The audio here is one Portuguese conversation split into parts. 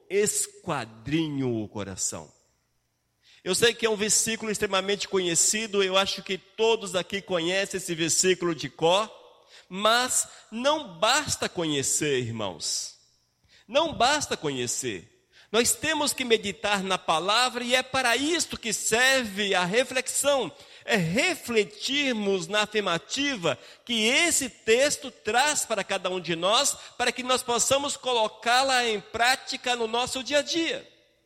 esquadrinho o coração. Eu sei que é um versículo extremamente conhecido, eu acho que todos aqui conhecem esse versículo de cor, mas não basta conhecer, irmãos. Não basta conhecer. Nós temos que meditar na palavra e é para isto que serve a reflexão. É refletirmos na afirmativa que esse texto traz para cada um de nós, para que nós possamos colocá-la em prática no nosso dia a dia.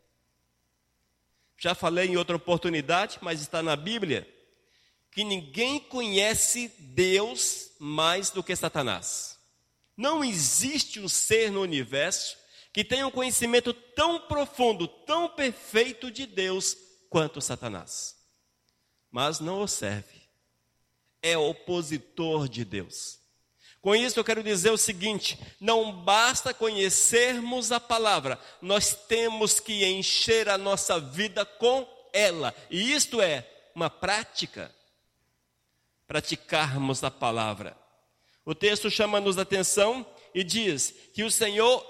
Já falei em outra oportunidade, mas está na Bíblia, que ninguém conhece Deus mais do que Satanás. Não existe um ser no universo que tenha um conhecimento tão profundo, tão perfeito de Deus quanto Satanás. Mas não o serve. É opositor de Deus. Com isso eu quero dizer o seguinte: não basta conhecermos a palavra, nós temos que encher a nossa vida com ela. E isto é uma prática. Praticarmos a palavra. O texto chama-nos a atenção e diz que o Senhor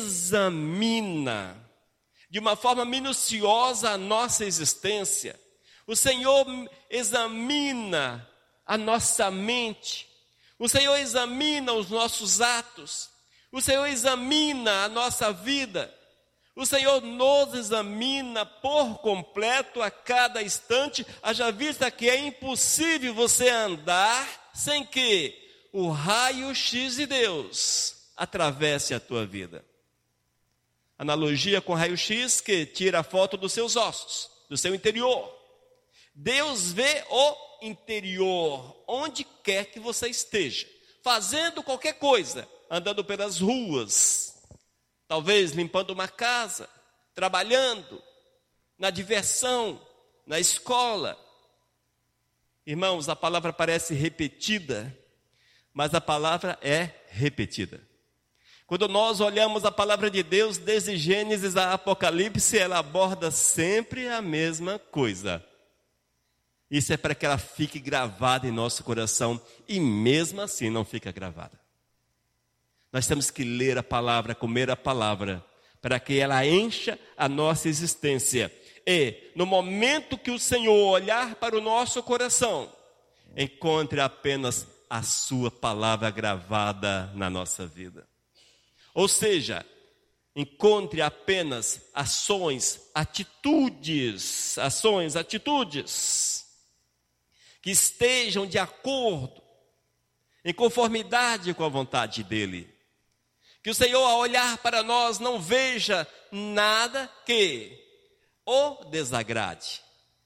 examina de uma forma minuciosa a nossa existência. O Senhor examina a nossa mente. O Senhor examina os nossos atos. O Senhor examina a nossa vida. O Senhor nos examina por completo a cada instante, haja vista que é impossível você andar sem que o raio-x de Deus atravesse a tua vida. Analogia com raio-x que tira a foto dos seus ossos, do seu interior. Deus vê o interior, onde quer que você esteja, fazendo qualquer coisa, andando pelas ruas, talvez limpando uma casa, trabalhando, na diversão, na escola. Irmãos, a palavra parece repetida, mas a palavra é repetida. Quando nós olhamos a palavra de Deus, desde Gênesis a Apocalipse, ela aborda sempre a mesma coisa. Isso é para que ela fique gravada em nosso coração, e mesmo assim não fica gravada. Nós temos que ler a palavra, comer a palavra, para que ela encha a nossa existência. E no momento que o Senhor olhar para o nosso coração, encontre apenas a sua palavra gravada na nossa vida. Ou seja, encontre apenas ações, atitudes que estejam de acordo, em conformidade com a vontade dEle. Que o Senhor, ao olhar para nós, não veja nada que o desagrade.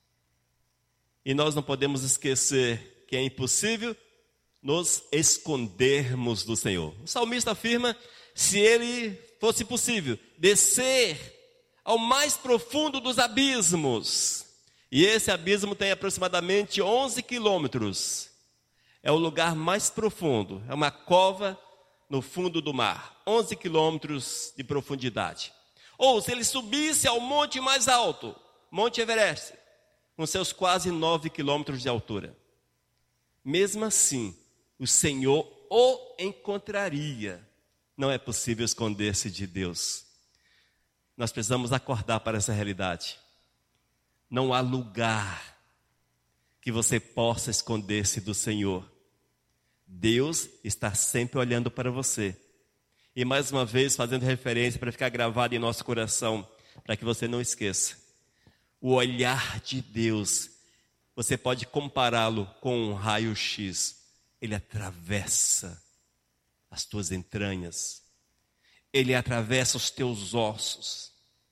E nós não podemos esquecer que é impossível nos escondermos do Senhor. O salmista afirma: se ele fosse possível descer ao mais profundo dos abismos, e esse abismo tem aproximadamente 11 quilômetros, é o lugar mais profundo, é uma cova no fundo do mar, 11 quilômetros de profundidade. Ou se ele subisse ao monte mais alto, Monte Everest, com seus quase 9 quilômetros de altura, mesmo assim, o Senhor o encontraria. Não é possível esconder-se de Deus. Nós precisamos acordar para essa realidade. Não há lugar que você possa esconder-se do Senhor. Deus está sempre olhando para você. E mais uma vez, fazendo referência para ficar gravado em nosso coração, para que você não esqueça. O olhar de Deus, você pode compará-lo com um raio-x. Ele atravessa as tuas entranhas. Ele atravessa os teus ossos.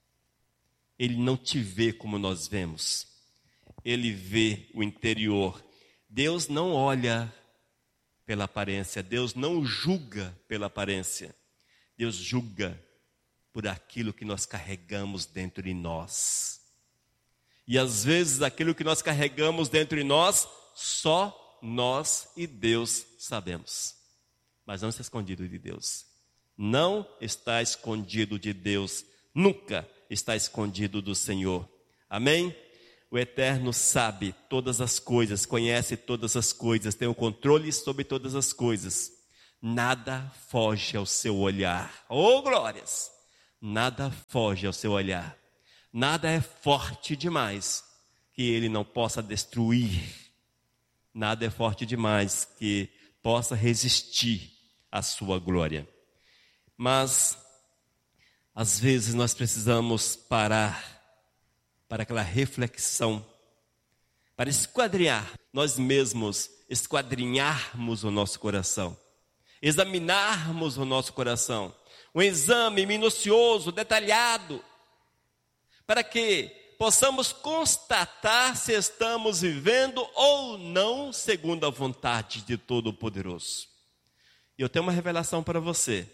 Ele não te vê como nós vemos. Ele vê o interior. Deus não olha pela aparência. Deus não julga pela aparência. Deus julga por aquilo que nós carregamos dentro de nós. E às vezes aquilo que nós carregamos dentro de nós, só nós e Deus sabemos. Mas não está escondido de Deus. Não está escondido de Deus. Nunca está escondido do Senhor. Amém? O Eterno sabe todas as coisas, conhece todas as coisas, tem o controle sobre todas as coisas. Nada foge ao seu olhar. Oh, glórias! nada foge ao seu olhar. Nada é forte demais que ele não possa destruir. Nada é forte demais que possa resistir à sua glória. Mas, às vezes, nós precisamos parar para aquela reflexão, para esquadrinhar, nós mesmos esquadrinharmos o nosso coração, examinarmos o nosso coração, um exame minucioso, detalhado, para que possamos constatar se estamos vivendo ou não segundo a vontade de Todo-Poderoso. E eu tenho uma revelação para você.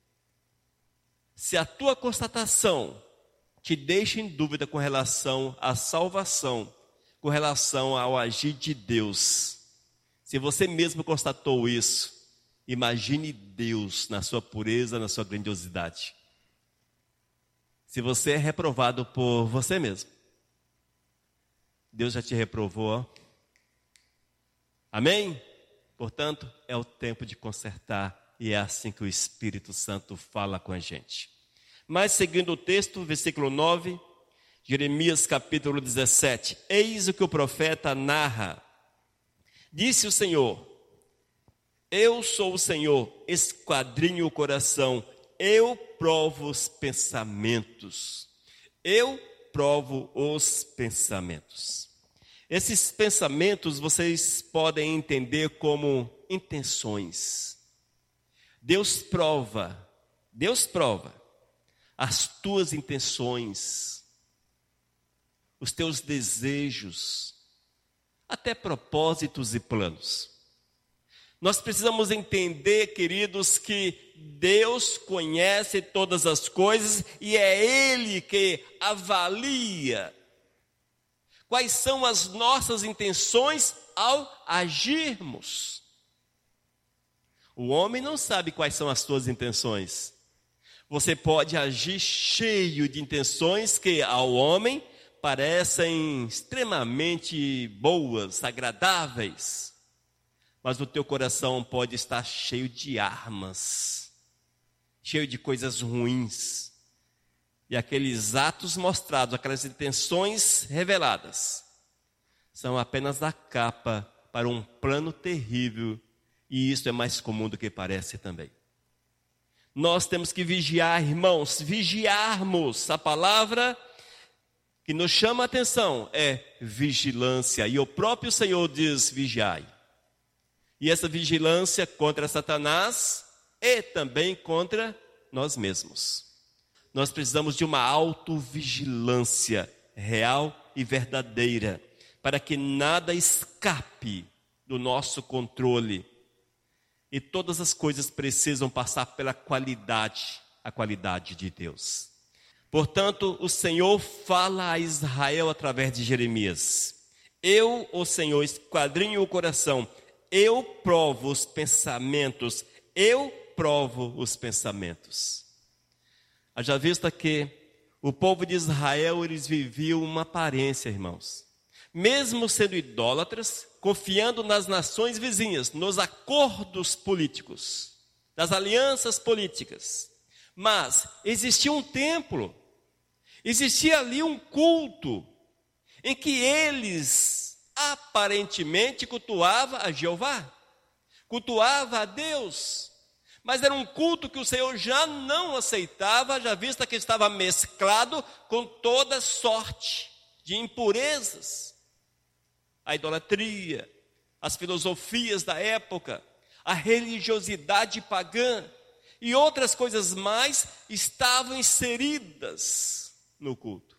Se a tua constatação te deixa em dúvida com relação à salvação, com relação ao agir de Deus, se você mesmo constatou isso, imagine Deus na sua pureza, na sua grandiosidade. Se você é reprovado por você mesmo, Deus já te reprovou. Amém? Portanto, é o tempo de consertar, e é assim que o Espírito Santo fala com a gente. Mas seguindo o texto, versículo 9, Jeremias capítulo 17. Eis o que o profeta narra. Disse o Senhor: eu sou o Senhor, esquadrinho o coração, eu provo os pensamentos. Eu provo os pensamentos. Esses pensamentos vocês podem entender como intenções. Deus prova as tuas intenções, os teus desejos, até propósitos e planos. Nós precisamos entender, queridos, que Deus conhece todas as coisas e é Ele que avalia quais são as nossas intenções ao agirmos. O homem não sabe quais são as suas intenções. Você pode agir cheio de intenções que ao homem parecem extremamente boas, agradáveis, mas o teu coração pode estar cheio de armas, cheio de coisas ruins. E aqueles atos mostrados, aquelas intenções reveladas, são apenas a capa para um plano terrível, e isso é mais comum do que parece também. Nós temos que vigiar, irmãos, vigiarmos. A palavra que nos chama a atenção é vigilância, e o próprio Senhor diz: vigiai. E essa vigilância contra Satanás e também contra nós mesmos. Nós precisamos de uma autovigilância real e verdadeira, para que nada escape do nosso controle. E todas as coisas precisam passar pela qualidade, a qualidade de Deus. Portanto, o Senhor fala a Israel através de Jeremias. Eu, o Senhor, esquadrinho o coração, eu provo os pensamentos, eu provo os pensamentos. Haja vista que o povo de Israel, eles viviam uma aparência, irmãos. Mesmo sendo idólatras, confiando nas nações vizinhas, nos acordos políticos, das alianças políticas. Mas existia um templo, existia ali um culto, em que eles aparentemente cultuavam a Jeová, cultuavam a Deus. Mas era um culto que o Senhor já não aceitava, já vista que estava mesclado com toda sorte de impurezas. A idolatria, as filosofias da época, a religiosidade pagã e outras coisas mais estavam inseridas no culto.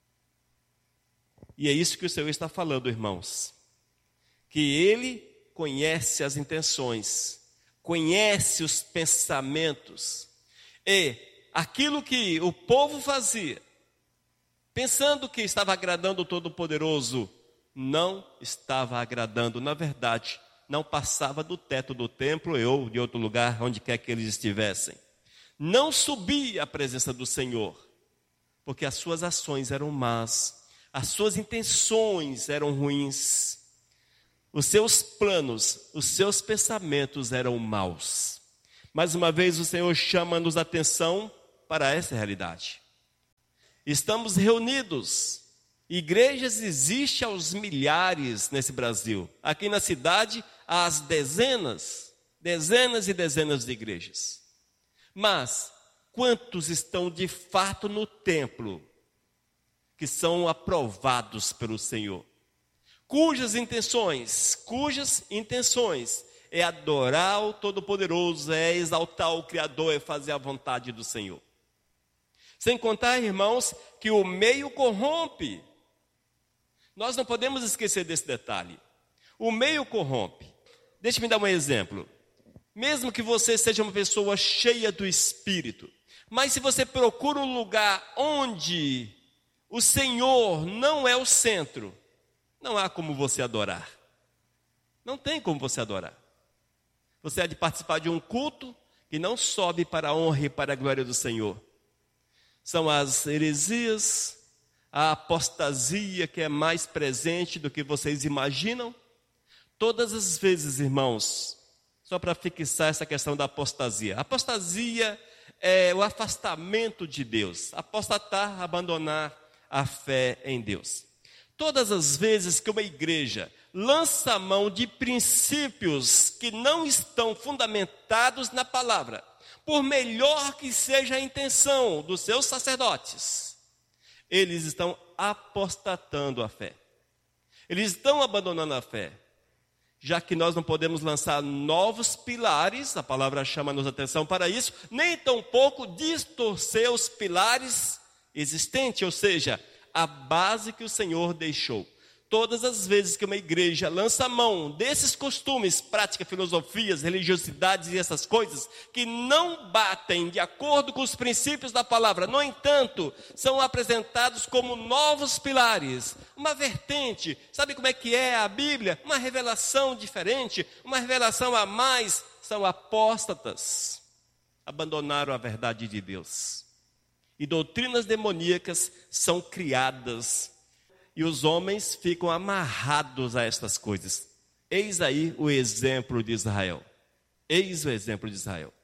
E é isso que o Senhor está falando, irmãos, que Ele conhece as intenções, conhece os pensamentos, e aquilo que o povo fazia, pensando que estava agradando o Todo-Poderoso, não estava agradando. Na verdade, não passava do teto do templo ou de outro lugar, onde quer que eles estivessem. Não subia à presença do Senhor, porque as suas ações eram más, as suas intenções eram ruins, os seus planos, os seus pensamentos eram maus. Mais uma vez o Senhor chama-nos a atenção para essa realidade. Estamos reunidos. Igrejas existem aos milhares nesse Brasil. Aqui na cidade, há as dezenas e dezenas de igrejas. Mas, quantos estão de fato no templo, que são aprovados pelo Senhor? Cujas intenções é adorar o Todo-Poderoso, é exaltar o Criador, é fazer a vontade do Senhor. Sem contar, irmãos, que o meio corrompe. Nós não podemos esquecer desse detalhe. O meio corrompe. Deixe-me dar um exemplo. Mesmo que você seja uma pessoa cheia do Espírito, mas se você procura um lugar onde o Senhor não é o centro, não há como você adorar. Não tem como você adorar. Você há de participar de um culto que não sobe para a honra e para a glória do Senhor. São as heresias, a apostasia que é mais presente do que vocês imaginam. Todas as vezes, irmãos, só para fixar essa questão da apostasia. A apostasia é o afastamento de Deus, apostatar, abandonar a fé em Deus. Todas as vezes que uma igreja lança mão de princípios que não estão fundamentados na palavra, por melhor que seja a intenção dos seus sacerdotes, eles estão apostatando a fé. Eles estão abandonando a fé. Já que nós não podemos lançar novos pilares, a palavra chama-nos atenção para isso, nem tampouco distorcer os pilares existentes, ou seja, a base que o Senhor deixou. Todas as vezes que uma igreja lança mão desses costumes, práticas, filosofias, religiosidades e essas coisas que não batem de acordo com os princípios da palavra, no entanto, são apresentados como novos pilares, uma vertente. Sabe como é que é a Bíblia? Uma revelação diferente, uma revelação a mais. São apóstatas, abandonaram a verdade de Deus. E doutrinas demoníacas são criadas e os homens ficam amarrados a estas coisas. Eis aí o exemplo de Israel. Eis o exemplo de Israel.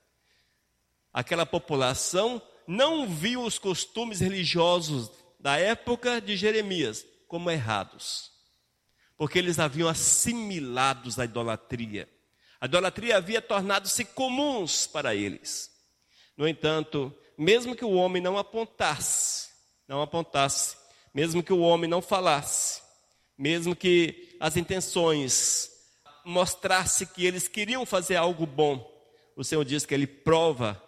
Aquela população não viu os costumes religiosos da época de Jeremias como errados, porque eles haviam assimilados a idolatria. A idolatria havia tornado-se comuns para eles. No entanto, mesmo que o homem não apontasse, mesmo que o homem não falasse, mesmo que as intenções mostrassem que eles queriam fazer algo bom, o Senhor diz que Ele prova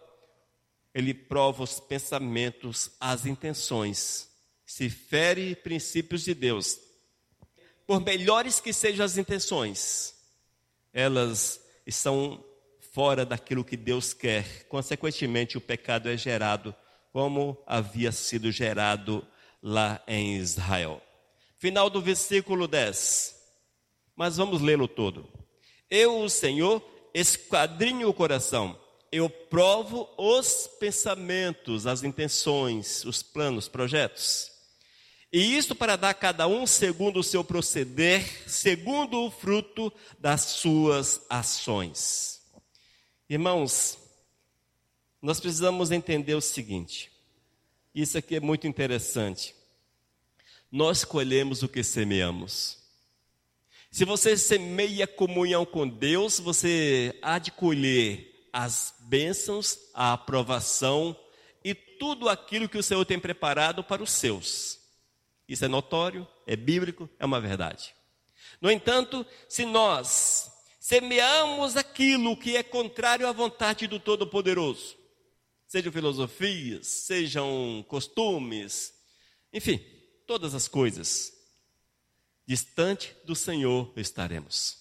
os pensamentos, as intenções. Se fere princípios de Deus, por melhores que sejam as intenções, elas estão fora daquilo que Deus quer. Consequentemente, o pecado é gerado como havia sido gerado lá em Israel. Final do versículo 10. Mas vamos lê-lo todo. Eu, o Senhor, esquadrinho o coração. Eu provo os pensamentos, as intenções, os planos, projetos. E isto para dar a cada um segundo o seu proceder, segundo o fruto das suas ações. Irmãos, nós precisamos entender o seguinte. Isso aqui é muito interessante. Nós colhemos o que semeamos. Se você semeia comunhão com Deus, você há de colher as bênçãos, a aprovação e tudo aquilo que o Senhor tem preparado para os seus. Isso é notório, é bíblico, é uma verdade. No entanto, se nós semeamos aquilo que é contrário à vontade do Todo-Poderoso, sejam filosofias, sejam costumes, enfim, todas as coisas, distante do Senhor estaremos.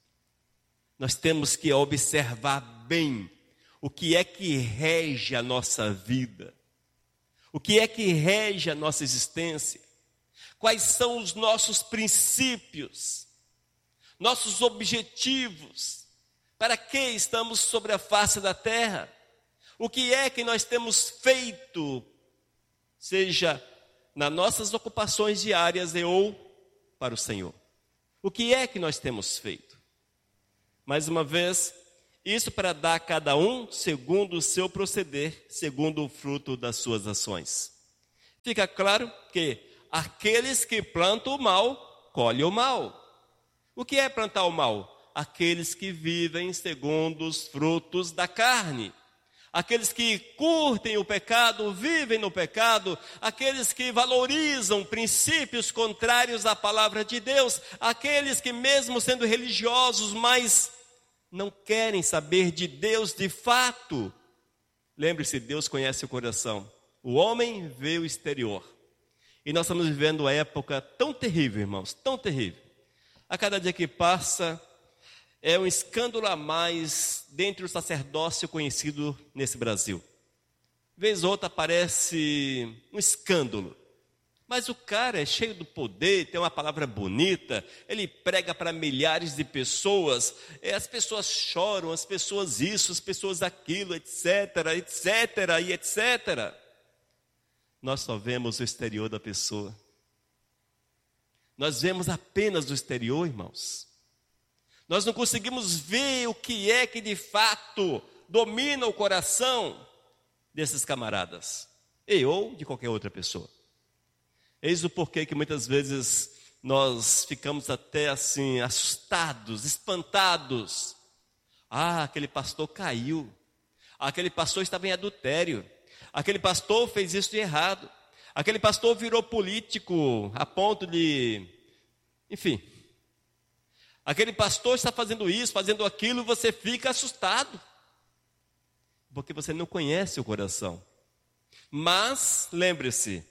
Nós temos que observar bem o que é que rege a nossa vida, o que é que rege a nossa existência, quais são os nossos princípios, nossos objetivos, para que estamos sobre a face da terra, o que é que nós temos feito, seja nas nossas ocupações diárias ou para o Senhor. O que é que nós temos feito? Mais uma vez, Isso para dar a cada um segundo o seu proceder, segundo o fruto das suas ações. Fica claro que aqueles que plantam o mal, colhem o mal. O que é plantar o mal? Aqueles que vivem segundo os frutos da carne. Aqueles que curtem o pecado, vivem no pecado, aqueles que valorizam princípios contrários à palavra de Deus, aqueles que mesmo sendo religiosos, mas não querem saber de Deus de fato. Lembre-se, Deus conhece o coração. O homem vê o exterior. E nós estamos vivendo uma época tão terrível, irmãos, tão terrível. A cada dia que passa, é um escândalo a mais dentre o sacerdócio conhecido nesse Brasil. Vez ou outra aparece um escândalo. Mas o cara é cheio do poder, tem uma palavra bonita, ele prega para milhares de pessoas, as pessoas choram, as pessoas isso, as pessoas aquilo, etc, etc e etc. Nós só vemos o exterior da pessoa. Nós vemos apenas o exterior, irmãos. Nós não conseguimos ver o que é que de fato domina o coração desses camaradas, ou de qualquer outra pessoa. Eis o porquê que muitas vezes nós ficamos até assim, assustados, espantados. Aquele pastor caiu, aquele pastor estava em adultério, aquele pastor fez isso de errado, aquele pastor virou político a ponto de, enfim, aquele pastor está fazendo isso, fazendo aquilo, você fica assustado, porque você não conhece o coração. Mas, lembre-se,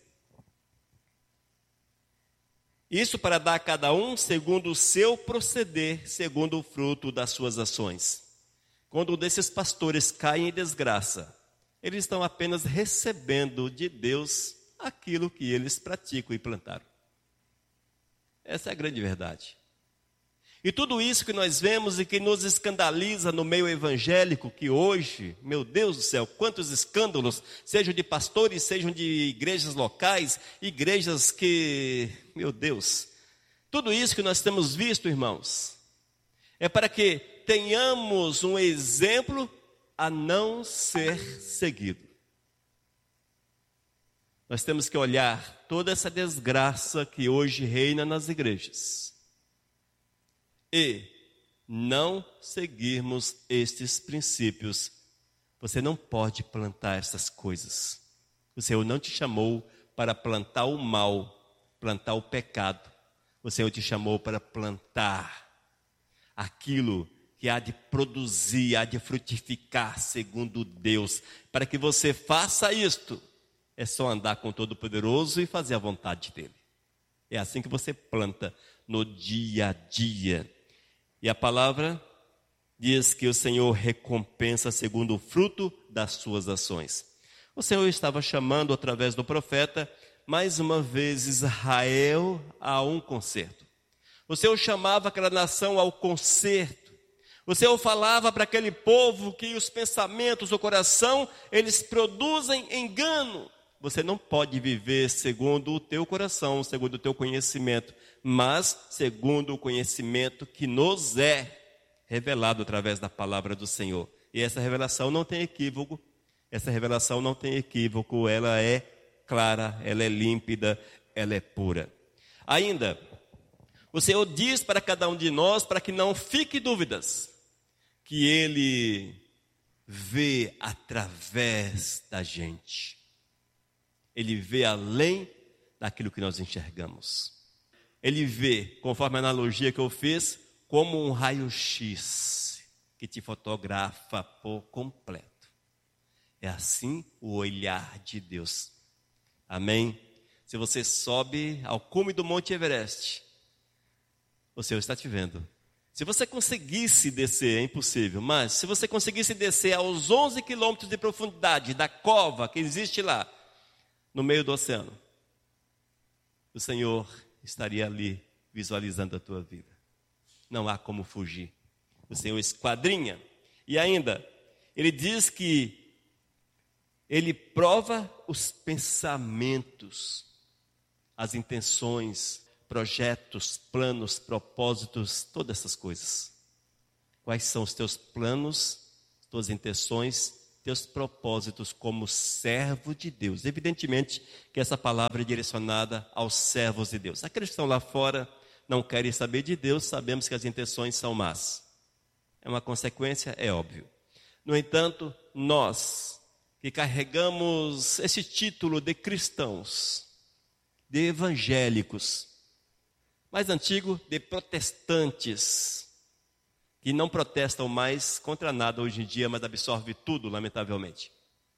isso para dar a cada um segundo o seu proceder, segundo o fruto das suas ações. Quando um desses pastores cai em desgraça, eles estão apenas recebendo de Deus aquilo que eles praticam e plantaram. Essa é a grande verdade. E tudo isso que nós vemos e que nos escandaliza no meio evangélico, que hoje, meu Deus do céu, quantos escândalos, sejam de pastores, sejam de igrejas locais, igrejas que, meu Deus, tudo isso que nós temos visto, irmãos, é para que tenhamos um exemplo a não ser seguido. Nós temos que olhar toda essa desgraça que hoje reina nas igrejas e não seguirmos estes princípios. Você não pode plantar essas coisas. O Senhor não te chamou para plantar o mal, plantar o pecado. O Senhor te chamou para plantar aquilo que há de produzir, há de frutificar segundo Deus. Para que você faça isto, é só andar com o Todo-Poderoso e fazer a vontade dEle. É assim que você planta no dia a dia. E a palavra diz que o Senhor recompensa segundo o fruto das suas ações. O Senhor estava chamando através do profeta, mais uma vez, Israel a um concerto. O Senhor chamava aquela nação ao concerto. O Senhor falava para aquele povo que os pensamentos, o coração, eles produzem engano. Você não pode viver segundo o teu coração, segundo o teu conhecimento, mas segundo o conhecimento que nos é revelado através da palavra do Senhor. E essa revelação não tem equívoco, ela é clara, ela é límpida, ela é pura. Ainda, o Senhor diz para cada um de nós, para que não fique dúvidas, que Ele vê através da gente. Ele vê além daquilo que nós enxergamos. Ele vê, conforme a analogia que eu fiz, como um raio-x que te fotografa por completo. É assim o olhar de Deus. Amém? Se você sobe ao cume do Monte Everest, o Senhor está te vendo. Se você conseguisse descer, é impossível, mas se você conseguisse descer aos 11 quilômetros de profundidade da cova que existe lá, no meio do oceano, o Senhor estaria ali visualizando a tua vida. Não há como fugir. O Senhor esquadrinha. E ainda, Ele diz que Ele prova os pensamentos, as intenções, projetos, planos, propósitos, todas essas coisas. quais são os teus planos, tuas intenções, teus propósitos como servo de Deus. Evidentemente que essa palavra é direcionada aos servos de Deus. Aqueles que estão lá fora não querem saber de Deus, sabemos que as intenções são más. É uma consequência, é óbvio. No entanto, nós que carregamos esse título de cristãos, de evangélicos, mais antigo, de protestantes, que não protestam mais contra nada hoje em dia, mas absorve tudo, lamentavelmente.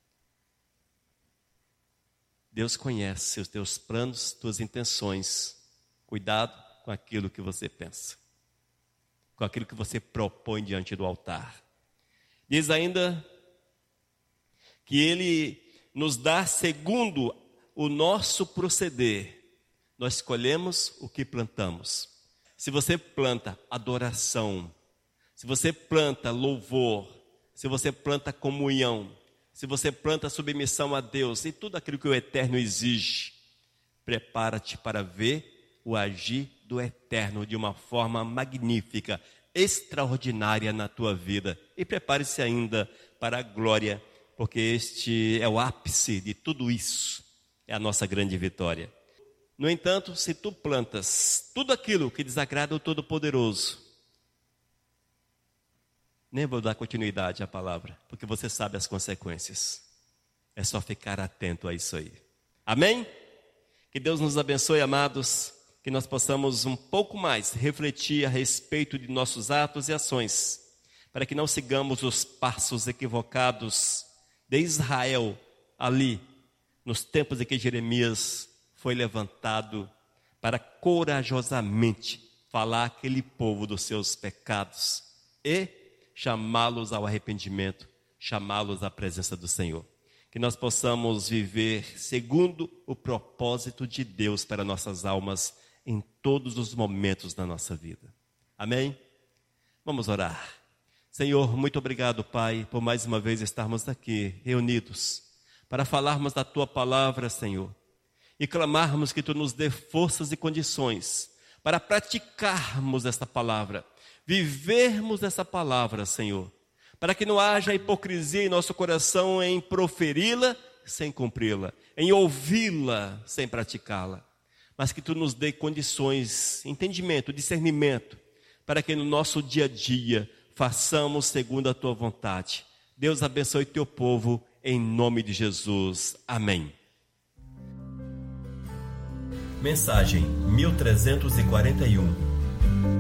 Deus conhece os teus planos, tuas intenções. Cuidado com aquilo que você pensa, com aquilo que você propõe diante do altar. Diz ainda que Ele nos dá segundo o nosso proceder. Nós escolhemos o que plantamos. Se você planta adoração, se você planta louvor, se você planta comunhão, se você planta submissão a Deus e tudo aquilo que o Eterno exige, prepara-te para ver o agir do Eterno de uma forma magnífica, extraordinária na tua vida. E prepare-se ainda para a glória, porque este é o ápice de tudo isso, é a nossa grande vitória. No entanto, se tu plantas tudo aquilo que desagrada o Todo-Poderoso, nem vou dar continuidade à palavra, porque você sabe as consequências. É só ficar atento a isso aí. Amém? Que Deus nos abençoe, amados, que nós possamos um pouco mais refletir a respeito de nossos atos e ações, para que não sigamos os passos equivocados de Israel ali, nos tempos em que Jeremias foi levantado para corajosamente falar àquele povo dos seus pecados e chamá-los ao arrependimento, chamá-los à presença do Senhor. Que nós possamos viver segundo o propósito de Deus para nossas almas em todos os momentos da nossa vida. Amém? Vamos orar. Senhor, muito obrigado, Pai, por mais uma vez estarmos aqui reunidos para falarmos da Tua palavra, Senhor, e clamarmos que Tu nos dê forças e condições para praticarmos esta palavra, vivermos essa palavra, Senhor, para que não haja hipocrisia em nosso coração em proferi-la sem cumpri-la, em ouvi-la sem praticá-la, mas que Tu nos dê condições, entendimento, discernimento, para que no nosso dia a dia façamos segundo a Tua vontade. Deus abençoe Teu povo, em nome de Jesus. Amém. Mensagem 1341